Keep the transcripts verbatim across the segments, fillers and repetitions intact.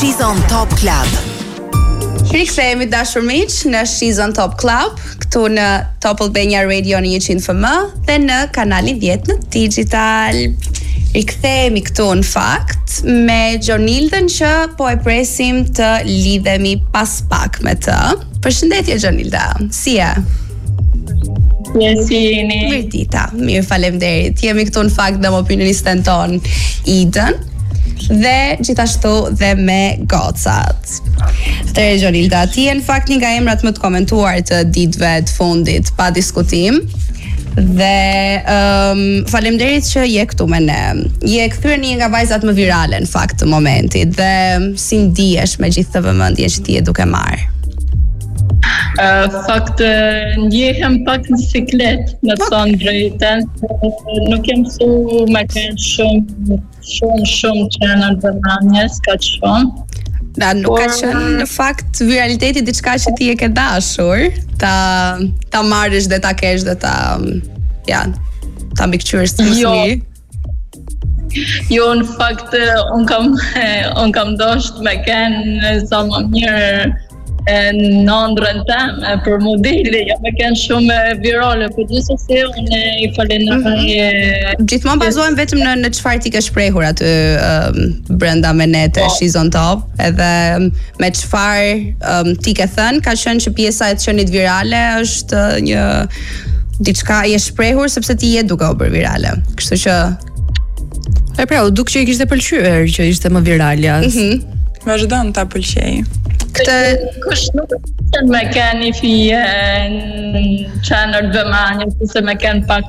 She's on Top Club. Rikthehemi dashur miq në She's on Top Club, këtu në Top Albania Radio në one hundred F M dhe në kanalin ten në Digital. Rikthehemi këtu në fakt me Gjonildën që po e presim të lidhemi pas pak me të. Përshëndetje Gjonilda, si je? Yes, jeni. Mirë dita, mirë faleminderit. Jemi këtu në fakt dhe më opinionisten ton Idën dhe gjithashtu dhe me gocat. Atëherë Gjonilda, ti je në fakt një nga emrat më të komentuar të ditëve të fundit pa diskutim. Dhe um, faleminderit që je këtu me ne. Je kthyer një nga vajzat më virale në fakt të momentit dhe si ndihesh me gjithë të vëmendjen që ti je duke marrë? Uh, fakt uh, ndjehem pak në siklet në të thonë drejtën, nuk jem su me kënë shumë shumë shumë qenë në vëmendjes, ka shumë. Da, nuk ka qenë në fakt viraliteti diçka që ti e ke dashur ta ta marrësh dhe ta kesh dhe ta ja, ta mbikëqyrësh së miri. Jo, në fakt un kam un kam dashur me kënë sa më mirë në ndrën teme për modeli, ja me kënë shumë virale, për gjithsesi unë i falenderoj. Mm-hmm. Gjithmonë bazohem vetëm në në çfarë ti ke shprehur aty um, brenda me ne të She's on Top, edhe me çfarë um, ti ke thënë, ka qenë që pjesa e të qenit virale është një diçka e shprehur sepse ti je duke u bërë virale. Kështu që e pra, u duk që i kishte pëlqyer që ishte më viralja. Mhm. Vazhdon ta pëlqej. Këtë kush nuk qenë me kënë i fije në qenër vëmendje, se me kënë pak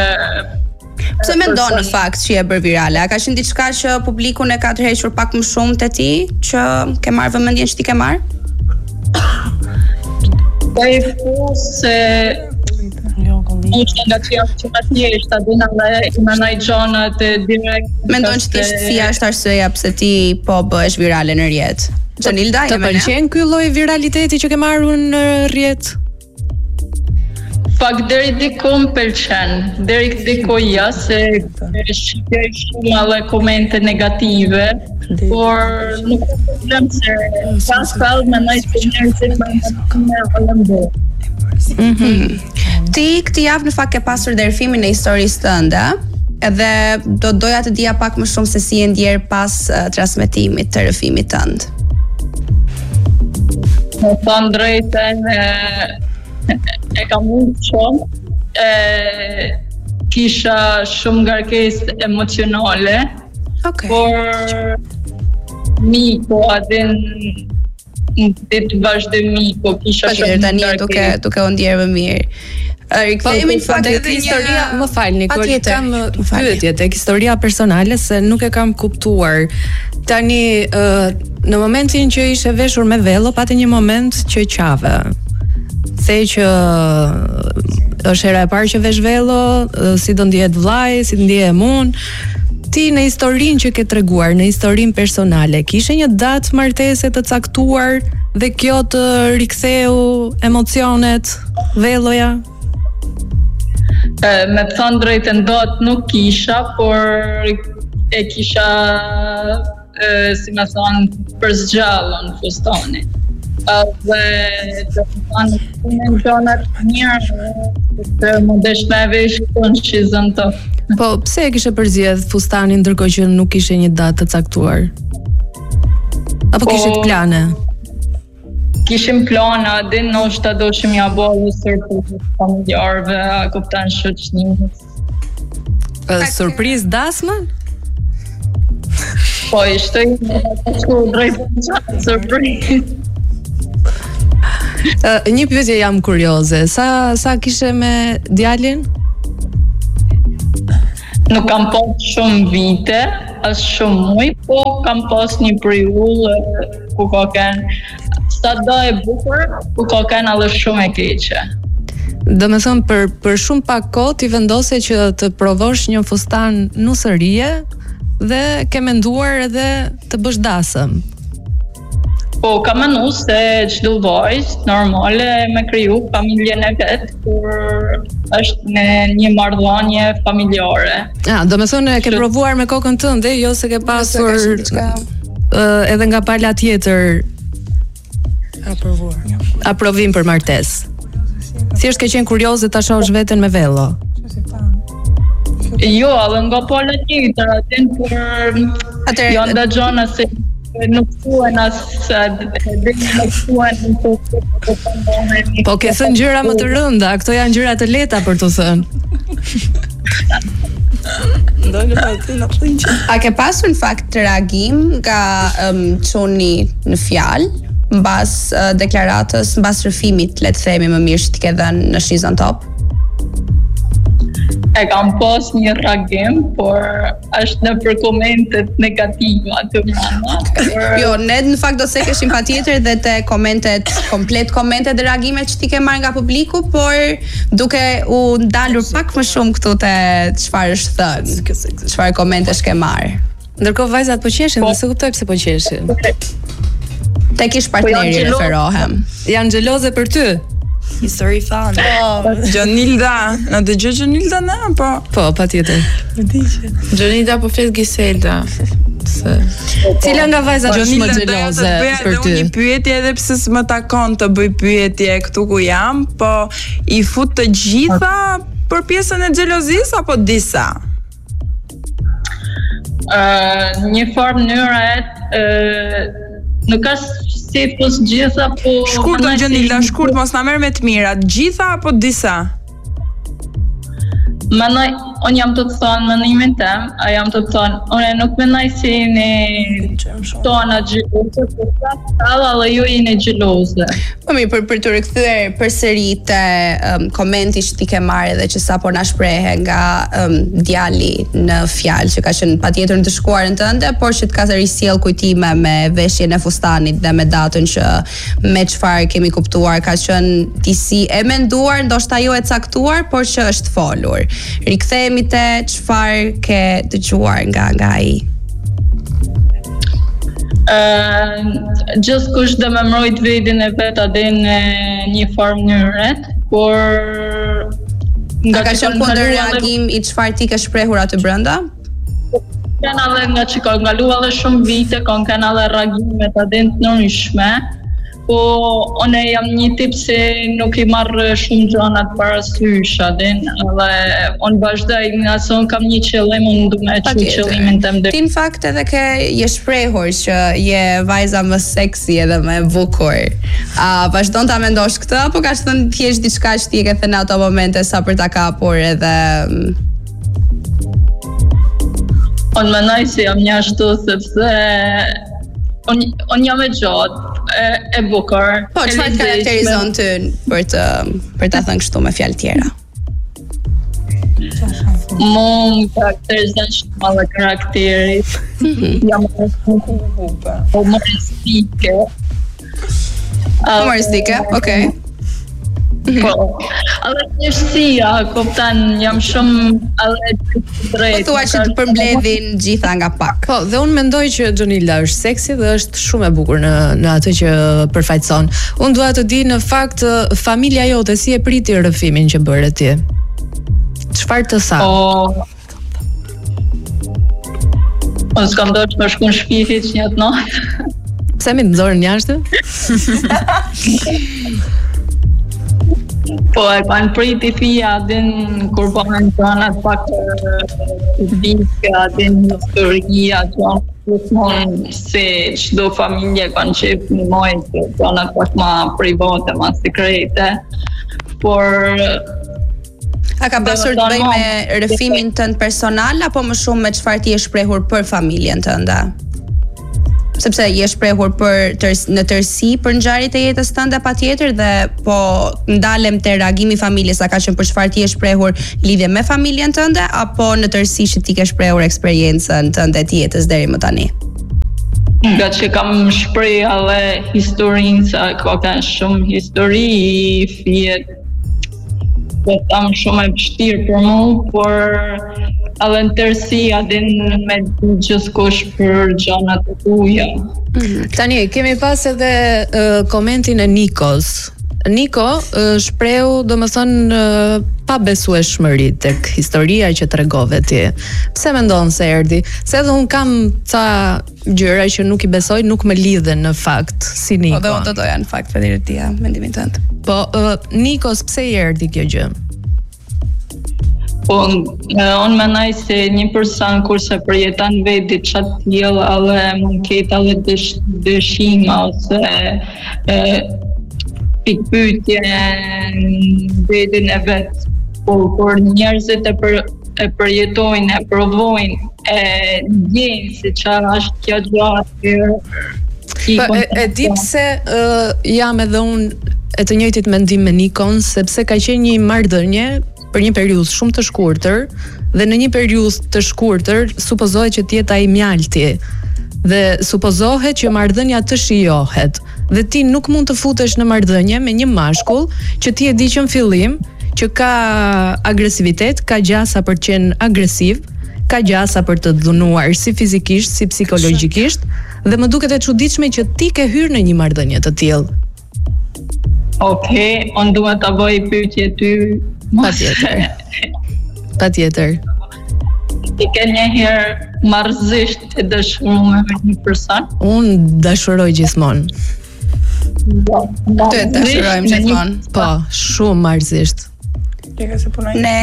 pse mendon në fakt që je bërë virale? A ka qenë diçka që publikun e ka tërhequr pak më shumë te ti, që ke marrë vëmendjen që ti ke marrë? Po i fus se ishte nga që që më thjesht, a dina dhe i menaj gjonat e direkt. Mendon që ti si është arsyeja pse ti po bëhesh virale në rrjet? Gjonilda, të pëlqen ky lloj viraliteti që ke marrur në rrjet? Pak deri diku më pëlqen, deri diku ja, se shikoj shumë edhe komente negative, por nuk ka problem se pas fall me ndaj njerëzit më më Mhm. Ti këtë javë në fakt ke pasur ndërfimin e historisë tënde, edhe do doja të dija pak më shumë se si e ndjer pas uh, transmetimit të rrëfimit tënd. Më thonë drejten, e, e kam ullë shumë, e, kisha shumë ngarkesë emocionale, Okay. por miko, adin në ditë vazhdimiko, kisha shumë shumë tani duke duke u ndjerë më mirë. Rikthehemi në fakt tek historia, më falni, kur kam pyetje tek historia personale se nuk e kam kuptuar. Tani uh, në momentin që ishe veshur me vello, pate një moment që qave. Se që uh, është hera e parë që vesh vello, uh, si do ndihet vllai, si ndihem unë. Ti në historinë që ke treguar, në historinë personale, kishe një datë martese të caktuar dhe kjo të riktheu emocionet, velloja? E, me të thonë drejtën dot nuk kisha, por e kisha, e, si me thonë, për zgjallën fustoni. Dhe të thonë, në gjonat mirë, të më desh me vesh këtu në She's on Top. Po, pse e kishe përzgjedh fustanin ndërkohë që nuk kishe një datë të caktuar? Apo po, kishit plane? Kishim plana, din nështë do që mja bërë surprizë familjarëve, a kuptan shoqënimit. Surprizë dasmën? Po, ishte i në drejtë në surprizë. Uh, një pyetje jam kurioze. Sa sa kishe me djalin? Nuk kam pas shumë vite, as shumë muj, po kam pas një periudhë ku ka qenë sa do e bukur, ku ka qenë edhe shumë e keqe. Do me thëmë, për, për shumë pak kohë ti vendose që të provosh një fustan nusërie dhe ke menduar edhe të bësh dasëm. Po, kam menu se çdo vajzë normale me kriju familjen e vet, kur është në një marrëdhënie familjare. Ah, do me thonë e ke provuar me kokën tënde, jo se ke pasur uh, edhe nga pala tjetër aprovuar. Aprovim për martesë. Thjesht ke qenë kurioze ta shohësh veten me vello. Jo, edhe nga pala tjetër, atin për jo ndagjon se nuk thuan as nuk thuan po ke thënë gjëra më të rënda, këto janë gjëra të lehta për të thënë. A ke pasur në fakt reagim nga um, çuni në fjalë mbas uh, deklaratës, mbas rrëfimit, le të themi më mirë, që ti ke dhënë në She's on Top? E kam pas një reagim, por është në për komentet negative atë mama. Jo, ne në fakt do se keshim patjetër dhe te komentet, komplet komentet dhe reagimet që ti ke marrë nga publiku, por duke u ndalur pak më shumë këtu te çfarë është thënë, çfarë komentesh ke marrë. Ndërkohë vajzat po qeshin, dhe se kuptoj pse po qeshin. Tek ish partneri referohem. Janë xheloze për ty. History fan. Po, Gjonilda, na dëgjoj Gjonilda na, po. Po, patjetër. Gjonilda po flet Giselda. Se cila nga vajzat është më xheloze për ty? Unë një pyetje edhe pse s'më takon të bëj pyetje këtu ku jam, po i fut të gjitha për pjesën e xhelozisë apo disa? Uh, një farë mënyre uh, nuk ka si pos gjitha, po shkurt do Gjonilda, shkurt, mos na merr me të mirat, gjitha apo disa? Mendoj, unë jam të të thonë mendimin tem, a jam të të thonë, unë nuk mendoj si në tona xheloze, por ka edhe ju jeni xheloze. Po mirë, për për të rikthyer përsëri te um, komenti që ti ke marrë dhe që sapo na shprehe nga um, djali në fjalë që ka qenë patjetër në të shkuarën tënde, por që të ka risjell kujtime me veshjen e fustanit dhe me datën që me çfarë kemi kuptuar ka qenë disi e menduar, ndoshta jo e caktuar, por që është folur. Rikthehemi te çfarë ke dëgjuar nga nga ai. Uh, gjithë kush dhe me mrojt vedin e vet adhe në një farë mënyre, por nga ka qenë kundër reagim i çfarë ti ke shprehur aty brenda? Kanë edhe nga që ka ngaluar edhe shumë vite, kanë kanë edhe reagimet adhe të ndryshme, po unë jam një tip se nuk i marrë shumë gjanat parasysh, adin, dhe unë vazhdoj nga se unë kam një qëllim, unë du me që qëllimin të mdër. Ti në fakt edhe ke je shprehur që je vajza më seksi edhe më bukur. A vazhdon ta mendosh këtë, apo ka thënë thjesht diçka që ti e ke thënë ato momente sa për ta kapur edhe unë mendoj se jam një ashtu sepse unë un jam e gjatë, e, e bukur. Po, çfarë të karakterizon ty për të për ta thënë kështu me fjalë tjera? Mu më karakterizon shumë edhe karakteri. Jam e humoristike. Humoristike, okay. Po, edhe njështia, kuptan, jam shumë edhe drejt. Po thua që të përmbledhin gjitha nga pak. Po, dhe unë mendoj që Gjonilda është seksi dhe është shumë e bukur në, në atë që përfaqëson. Unë dua të di në fakt familja jote si e priti rrëfimin që bëre ti. Çfarë të tha? Po, unë s'kam dorë që më shku në shtëpi hiç një të natë. Pse mi të nxorën jashtë? Po, e kanë priti fija, din kur bëhen gjanat pak të vike, din historia, gjanat gjithmonë se çdo familje kanë qef një mojtë, gjanat pak ma private, ma sekrete, por a ka pasur të bëjë me rrëfimin tënd personal apo më shumë me çfarë ti je shprehur për familjen tënde? Sepse je shprehur për tërs, në tërësi për ngjarjet e jetës tënde patjetër, dhe po ndalem te reagimi i familjes, a ka qenë për çfarë ti je shprehur lidhje me familjen tënde apo në tërësi që ti ke shprehur eksperiencën tënde të jetës deri më tani? Nga që kam shpreh edhe historinë, sa ka kanë shumë histori i fjet, po tam shumë e vështirë për mua, por edhe në tërësi adin me gjithë kush për gjanat e tuja. Mm. Tani, kemi pas edhe uh, komentin e Nikos. Niko uh, shpreu domethënë uh, pa besueshmëri tek historia që tregove ti. Pse mendon se erdhi? Se edhe un kam ca gjëra që nuk i besoj, nuk më lidhen në fakt si Niko. Po do do doja në fakt Federtia mendimin tënd. Po uh, Nikos pse i erdhi kjo gjë? Po, unë menaj se një person kur se përjetan vetë diçka të tillë edhe mund ketë edhe dësh, dëshima ose e, pikpyetje në vetën e vet. Po kur njerëzit e për e përjetojnë, e provojnë, e ndjejnë se çfarë është kjo gjë. Po e, e di pse uh, jam edhe unë e të njëjtit mendim me Nikon, sepse ka qenë një marrëdhënie për një periudhë shumë të shkurtër dhe në një periudhë të shkurtër supozohet që të jetë ai mjalti dhe supozohet që marrëdhënia të shijohet dhe ti nuk mund të futesh në marrëdhënie me një mashkull që ti e di që në fillim që ka agresivitet, ka gjasa për të qenë agresiv, ka gjasa për të dhunuar si fizikisht, si psikologjikisht dhe më duket e çuditshme që ti ke hyrë në një marrëdhënie të tillë. Okej, unë duhet ta bëj pyetje ty. Patjetër. Patjetër. Ti ke njëherë marrëzisht e dashuruar me një person? Unë dashuroj gjithmonë. Të dashurojmë gjithmonë. Po, shumë marrëzisht. Ne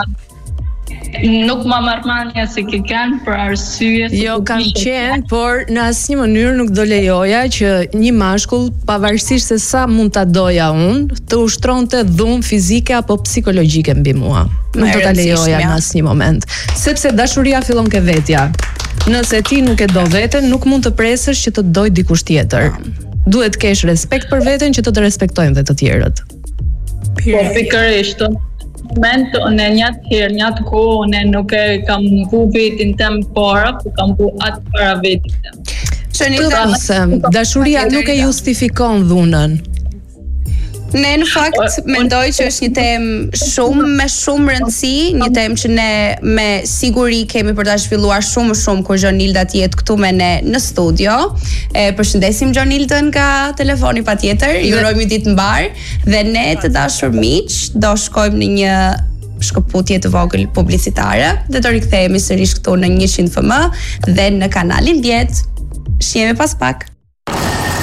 Nuk ma marrmania se ke kanë për arsye. Jo, kam qenë, por në asnjë mënyrë nuk do lejoja që një mashkull, pavarësisht se sa mund ta doja unë, të ushtronte dhunë fizike apo psikologjike mbi mua. Nuk do ta lejoja në asnjë moment, sepse dashuria fillon ke vetja. Nëse ti nuk e do veten, nuk mund të presësh që të doj dikush tjetër. Duhet të kesh respekt për veten që të të respektojnë dhe të tjerët. Po pikërisht. Moment, unë një atë herë, një atë kohë, unë nuk e kam vu vetin tem para, po kam vu atë para vetin tem. Shënit, dashuria nuk e justifikon dhunën. Ne në fakt mendoj që është një temë shumë me shumë rëndësi, një temë që ne me siguri kemi për ta zhvilluar shumë shumë kur Gjonilda të jetë këtu me ne në studio. E përshëndesim Gjonildën nga telefoni patjetër. Ju urojmë një ditë mbar dhe ne të dashur miq do shkojmë në një shkëputje të vogël publicitare dhe do rikthehemi sërish këtu në njëqind F M dhe në kanalin djetë. Shihemi pas pak.